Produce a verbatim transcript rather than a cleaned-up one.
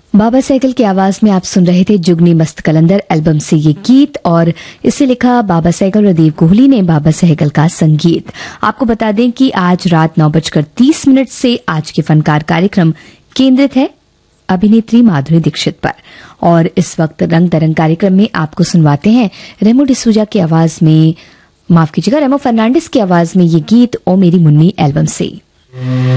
बाबा सहगल की आवाज में आप सुन रहे थे जुगनी मस्त कलंदर एल्बम से ये गीत, और इसे लिखा बाबा सहगल और देव कोहली ने। बाबा सहगल का संगीत। आपको बता दें कि आज रात नौ बजकर तीस मिनट से आज के फनकार कार्यक्रम केंद्रित है अभिनेत्री माधुरी दीक्षित पर, और इस वक्त रंग दरंग कार्यक्रम में आपको सुनवाते हैं रेमो डिसूजा की आवाज में, माफ कीजिएगा रेमो फर्नांडिस की आवाज में ये गीत ओ मेरी मुन्नी एल्बम से।